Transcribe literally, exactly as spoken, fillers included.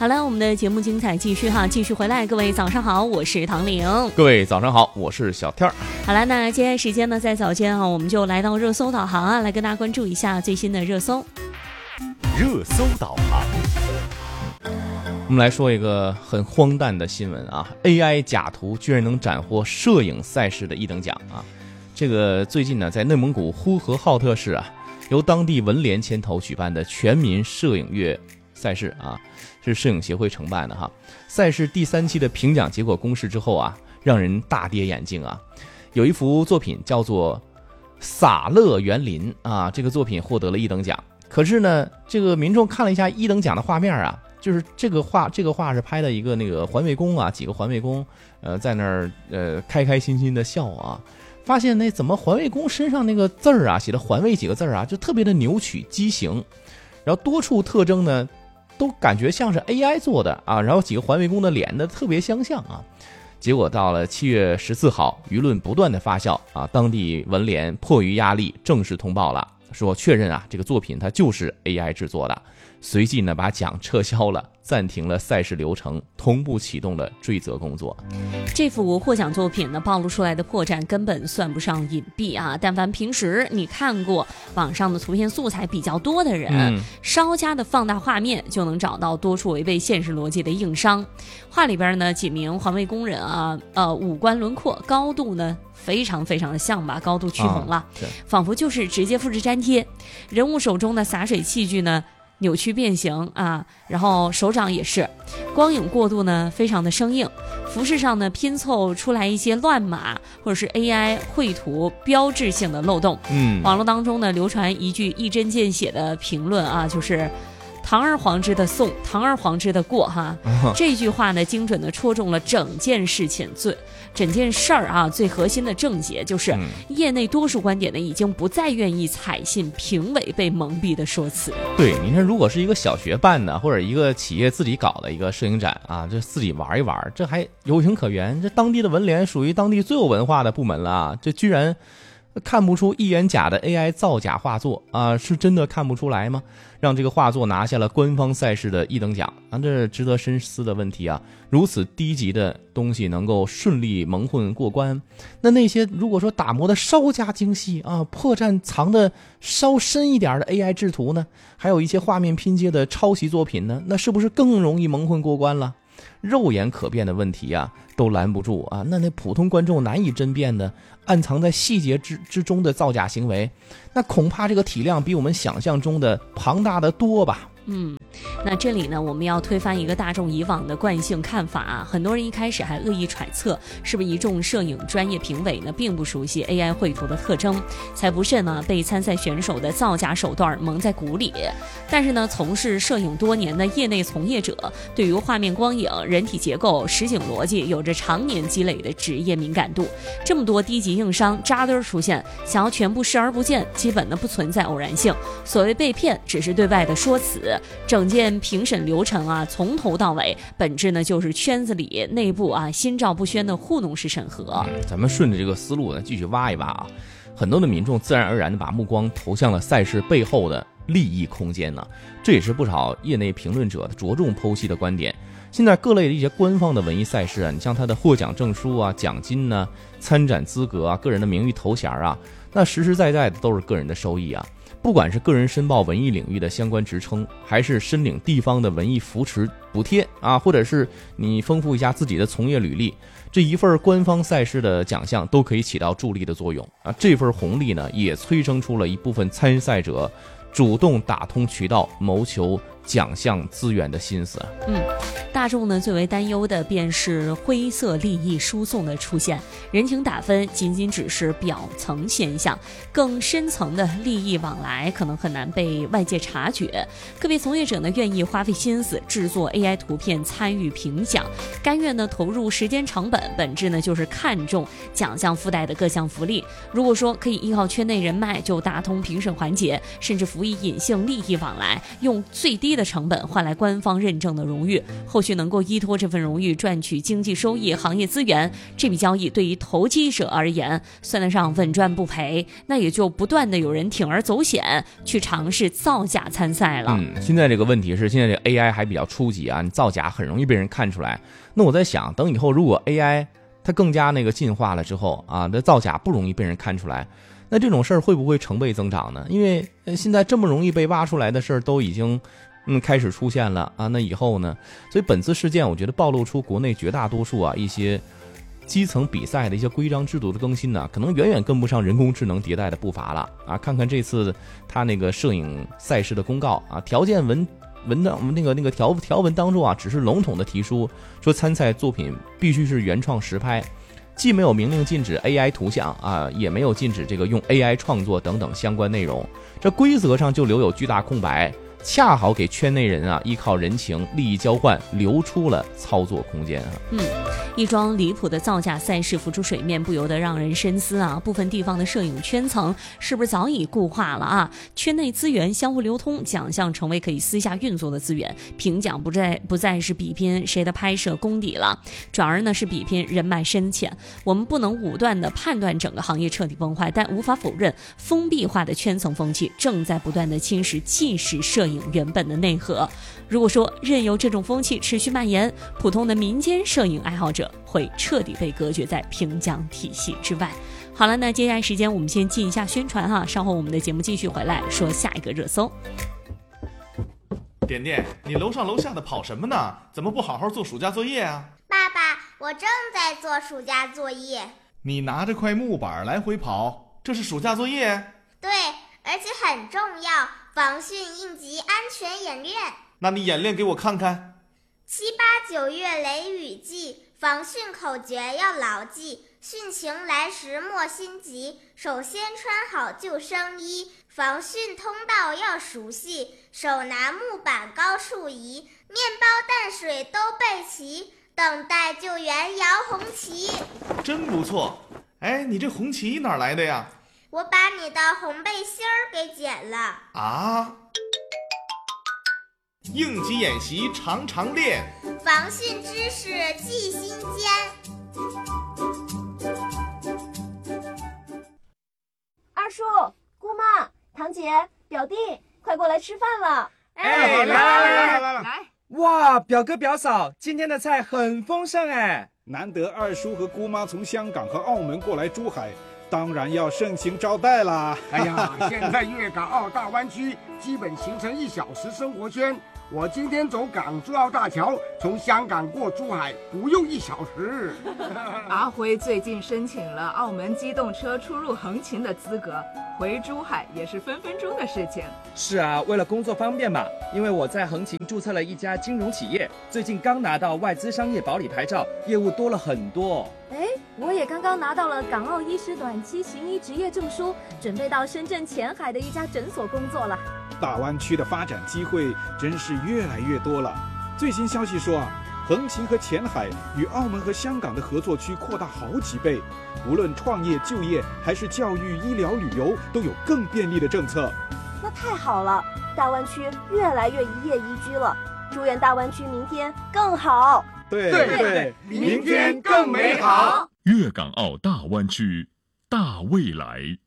好了，我们的节目精彩继续哈，继续回来，各位早上好，我是唐玲。 各位早上好，我是小天儿。 好了，那接下来时间呢，在早间啊，我们就来到热搜导航啊，来跟大家关注一下最新的热搜。 热搜导航，我们来说一个很荒诞的新闻啊 ，A I 假图居然能斩获摄影赛事的一等奖啊！这个最近呢，在内蒙古呼和浩特市啊，由当地文联牵头举办的全民摄影月赛事啊，是摄影协会承办的哈。赛事第三期的评奖结果公示之后啊，让人大跌眼镜啊！有一幅作品叫做《洒乐园林》啊，这个作品获得了一等奖。可是呢，这个民众看了一下一等奖的画面啊，就是这个画，这个画是拍的一个那个环卫工啊，几个环卫工，呃，在那儿呃开开心心的笑啊，发现那怎么环卫工身上那个字儿啊，写的环卫几个字啊，就特别的扭曲畸形，然后多处特征呢，都感觉像是 A I 做的啊，然后几个环卫工的脸呢特别相像啊。结果到了七月十四号，舆论不断的发酵啊，当地文联迫于压力正式通报了。说确认啊，这个作品它就是 A I 制作的，随即呢把奖撤销了，暂停了赛事流程，同步启动了追责工作。 这幅获奖作品呢，暴露出来的破绽根本算不上隐蔽啊！但凡平时你看过网上的图片素材比较多的人，嗯、稍加的放大画面就能找到多处违背现实逻辑的硬伤。画里边呢，几名环卫工人啊，呃，五官轮廓、高度呢，非常非常的像吧，高度趋同了，啊、仿佛就是直接复制粘贴。人物手中的洒水器具呢，扭曲变形啊，然后手掌也是，光影过渡呢非常的生硬，服饰上呢拼凑出来一些乱码或者是 A I 绘图标志性的漏洞。嗯，网络当中呢流传一句一针见血的评论啊，就是堂而皇之的送，堂而皇之的过哈。哦、这句话呢，精准的戳中了整件事情最整件事儿啊最核心的症结，就是、嗯、业内多数观点呢已经不再愿意采信评委被蒙蔽的说辞。 对，你看，如果是一个小学办的，或者一个企业自己搞的一个摄影展啊，这自己玩一玩，这还有情可原。这当地的文联属于当地最有文化的部门了啊，这居然看不出一眼假的 A I 造假画作啊，是真的看不出来吗？让这个画作拿下了官方赛事的一等奖啊，这值得深思的问题啊！如此低级的东西能够顺利蒙混过关，那那些如果说打磨的稍加精细啊，破绽藏的稍深一点的 A I 制图呢，还有一些画面拼接的抄袭作品呢，那是不是更容易蒙混过关了？肉眼可辨的问题啊，都拦不住啊！那那普通观众难以甄辨的暗藏在细节之之中的造假行为，那恐怕这个体量比我们想象中的庞大的多吧。 嗯，那这里呢，我们要推翻一个大众以往的惯性看法啊。很多人一开始还恶意揣测，是不是一众摄影专业评委呢并不熟悉 A I 绘图的特征，才不慎呢被参赛选手的造假手段蒙在鼓里。但是呢，从事摄影多年的业内从业者，对于画面光影、人体结构、实景逻辑有着常年积累的职业敏感度。这么多低级硬伤扎堆出现，想要全部视而不见，基本呢不存在偶然性。所谓被骗，只是对外的说辞。整件评审流程啊，从头到尾，本质呢就是圈子里内部啊心照不宣的糊弄式审核。 咱们顺着这个思路呢，继续挖一挖啊。很多的民众自然而然的把目光投向了赛事背后的利益空间呢，这也是不少业内评论者着重剖析的观点。现在各类的一些官方的文艺赛事啊，你像它的获奖证书啊、奖金呢、参展资格啊、个人的名誉头衔啊，那实实在在的都是个人的收益啊。不管是个人申报文艺领域的相关职称，还是申领地方的文艺扶持补贴啊，或者是你丰富一下自己的从业履历，这一份官方赛事的奖项都可以起到助力的作用啊。这份红利呢，也催生出了一部分参赛者主动打通渠道，谋求奖项资源的心思。 嗯，大众呢最为担忧的便是灰色利益输送的出现，人情打分仅仅只是表层现象，更深层的利益往来可能很难被外界察觉。个别从业者呢愿意花费心思制作 A I 图片参与评奖，甘愿呢投入时间成本，本质呢就是看重奖项附带的各项福利。如果说可以依靠圈内人脉就打通评审环节，甚至辅以隐性利益往来，用最低低的成本换来官方认证的荣誉，后续能够依托这份荣誉赚取经济收益、行业资源，这笔交易对于投机者而言算得上稳赚不赔，那也就不断的有人铤而走险去尝试造假参赛了。 嗯，现在这个问题是，现在这个 A I 还比较初级啊，你造假很容易被人看出来。那我在想，等以后如果 A I 它更加那个进化了之后啊，那造假不容易被人看出来，那这种事儿会不会成倍增长呢？因为现在这么容易被挖出来的事儿都已经嗯开始出现了啊，那以后呢？所以本次事件我觉得暴露出国内绝大多数啊一些基层比赛的一些规章制度的更新呢，可能远远跟不上人工智能迭代的步伐了啊！看看这次他那个摄影赛事的公告啊，条件文文档那个那个条条文当中啊，只是笼统的提出说参赛作品必须是原创实拍，既没有明令禁止 A I 图像啊，也没有禁止这个用 A I 创作等等相关内容，这规则上就留有巨大空白，恰好给圈内人啊依靠人情利益交换留出了操作空间啊。 嗯，一桩离谱的造假赛事浮出水面，不由得让人深思啊。部分地方的摄影圈层是不是早已固化了啊？圈内资源相互流通，奖项成为可以私下运作的资源，评奖不再不再是比拼谁的拍摄功底了，转而呢是比拼人脉深浅。我们不能武断的判断整个行业彻底崩坏，但无法否认封闭化的圈层风气正在不断的侵蚀纪实摄影原本的内核。如果说任由这种风气持续蔓延，普通的民间摄影爱好者会彻底被隔绝在评奖体系之外。好了，那接下来时间我们先进一下宣传哈，稍后我们的节目继续回来说下一个热搜。 点点，你楼上楼下的跑什么呢？怎么不好好做暑假作业啊？ 爸爸，我正在做暑假作业。 你拿着块木板来回跑，这是暑假作业？ 对，而且很重要，防汛应急安全演练。 那你演练给我看看。 七八九月雷雨季，防汛口诀要牢记，汛情来时莫心急，首先穿好救生衣，防汛通道要熟悉，手拿木板高处移，面包淡水都备齐，等待救援摇红旗。 真不错。哎，你这红旗哪来的呀？ 我把你的红背心儿给剪了。 啊？应急演习常常练， 防汛知识记心间。 二叔、姑妈、堂姐、表弟，快过来吃饭了！ 哎，来来来来来来！哇，表哥表嫂，今天的菜很丰盛哎！ 难得二叔和姑妈从香港和澳门过来珠海，当然要盛情招待啦！ 哎呀，现在粤港澳大湾区基本形成一小时生活圈。我今天走港珠澳大桥，从香港过珠海不用一小时。 阿辉最近申请了澳门机动车出入横琴的资格，回珠海也是分分钟的事情。 是啊，为了工作方便嘛，因为我在横琴注册了一家金融企业，最近刚拿到外资商业保理牌照，业务多了很多。 哎，我也刚刚拿到了港澳医师短期行医执业证书，准备到深圳前海的一家诊所工作了。 大湾区的发展机会真是越来越多了。最新消息说啊，横琴和前海与澳门和香港的合作区扩大好几倍，无论创业、就业还是教育、医疗、旅游，都有更便利的政策。 那太好了，大湾区越来越一叶一居了。祝愿大湾区明天更好。 对对对，明天更美好。 粤港澳大湾区，大未来。